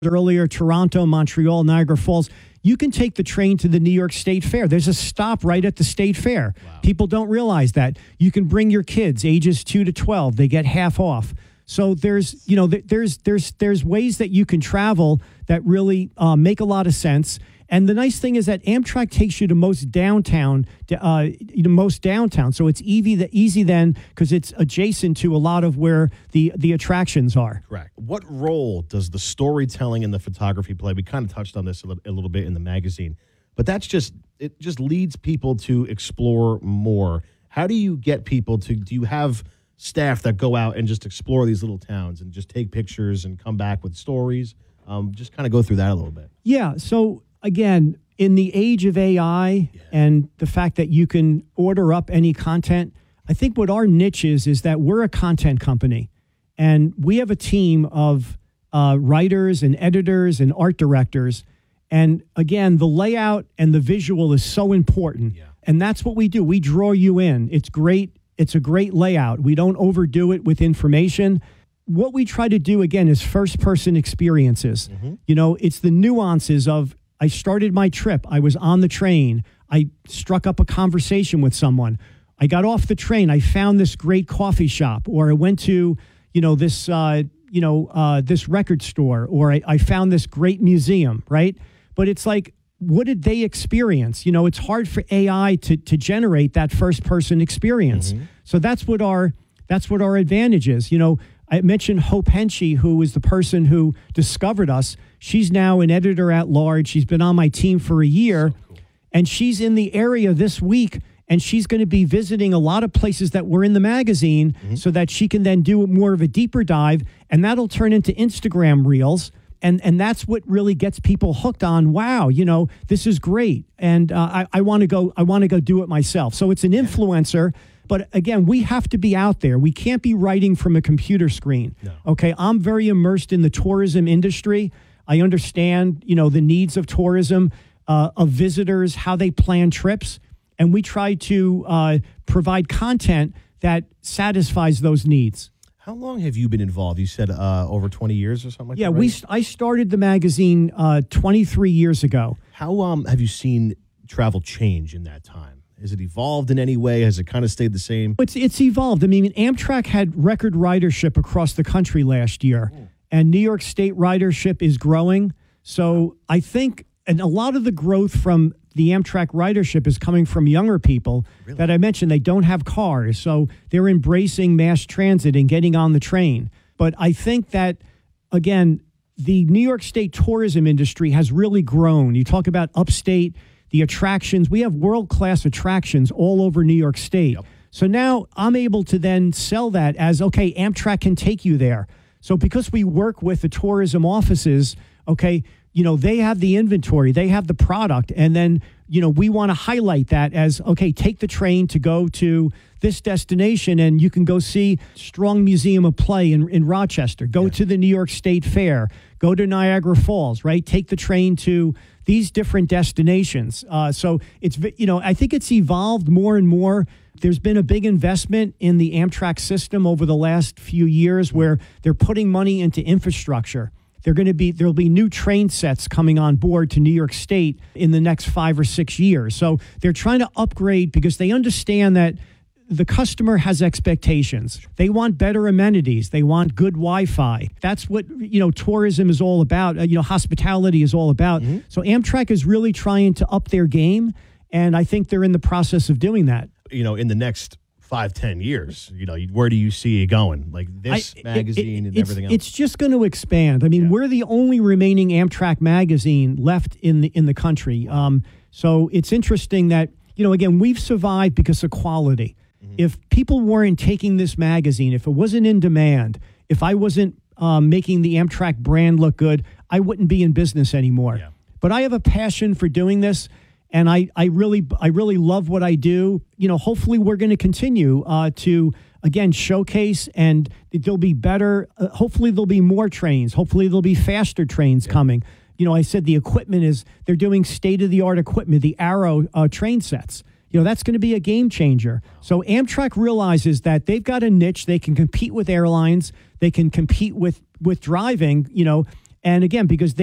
earlier, Toronto, Montreal, Niagara Falls, you can take the train to the New York State Fair. There's a stop right at the State Fair. Wow. People don't realize that. You can bring your kids, ages 2 to 12. They get half off. So there's ways that you can travel that really make a lot of sense. And the nice thing is that Amtrak takes you to most downtown. So it's easy then because it's adjacent to a lot of where the attractions are. Correct. What role does the storytelling and the photography play? We kind of touched on this a little bit in the magazine, but it just leads people to explore more. How do you get people to? Do you have staff that go out and just explore these little towns and just take pictures and come back with stories? Just kind of go through that a little bit. Yeah. So again, in the age of AI and the fact that you can order up any content, I think what our niche is that we're a content company, and we have a team of writers and editors and art directors. And again, the layout and the visual is so important. Yeah. And that's what we do. We draw you in. It's great. It's a great layout. We don't overdo it with information. What we try to do, again, is first-person experiences. Mm-hmm. It's the nuances of, I started my trip. I was on the train. I struck up a conversation with someone. I got off the train. I found this great coffee shop, or I went to, this record store, or I found this great museum, right? But it's like, what did they experience? It's hard for AI to generate that first-person experience. Mm-hmm. So that's what our advantage is. I mentioned Hope Henchy, who is the person who discovered us. She's now an editor at large. She's been on my team for a year. So cool. And she's in the area this week, and she's going to be visiting a lot of places that were in the magazine so that she can then do more of a deeper dive, and that'll turn into Instagram Reels. And that's what really gets people hooked on, wow, this is great. And I want to go do it myself. So it's an influencer. But again, we have to be out there. We can't be writing from a computer screen. No. Okay, I'm very immersed in the tourism industry. I understand, the needs of tourism, of visitors, how they plan trips. And we try to provide content that satisfies those needs. How long have you been involved? You said over 20 years or something like that, right? Yeah, I started the magazine 23 years ago. How have you seen travel change in that time? Has it evolved in any way? Has it kind of stayed the same? It's evolved. I mean, Amtrak had record ridership across the country last year, and New York State ridership is growing. So I think, and a lot of the growth from the Amtrak ridership is coming from younger people that I mentioned. They don't have cars, so they're embracing mass transit and getting on the train. But I think that, again, the New York State tourism industry has really grown. You talk about upstate, the attractions. We have world-class attractions all over New York State. Yep. So now I'm able to then sell that as, okay, Amtrak can take you there. So because we work with the tourism offices, okay, they have the inventory, they have the product, and then, we want to highlight that as, okay, take the train to go to this destination, and you can go see Strong Museum of Play in Rochester, go to the New York State Fair, go to Niagara Falls, right? Take the train to these different destinations. So it's, I think it's evolved more and more. There's been a big investment in the Amtrak system over the last few years where they're putting money into infrastructure. There'll be new train sets coming on board to New York State in the next 5 or 6 years. So they're trying to upgrade because they understand that the customer has expectations. They want better amenities. They want good Wi-Fi. That's what, tourism is all about. Hospitality is all about. Mm-hmm. So Amtrak is really trying to up their game, and I think they're in the process of doing that. In the next 5-10 years, where do you see it going? Like this magazine and everything else? It's just going to expand. I mean, we're the only remaining Amtrak magazine left in the country. So it's interesting that, again, we've survived because of quality. Mm-hmm. If people weren't taking this magazine, if it wasn't in demand, if I wasn't making the Amtrak brand look good, I wouldn't be in business anymore. Yeah. But I have a passion for doing this. And I really love what I do. Hopefully we're going to continue to, again, showcase, and there'll be better. Hopefully there'll be more trains. Hopefully there'll be faster trains coming. I said the equipment they're doing state-of-the-art equipment, the Arrow train sets. That's going to be a game changer. So Amtrak realizes that they've got a niche. They can compete with airlines. They can compete with driving, And again, because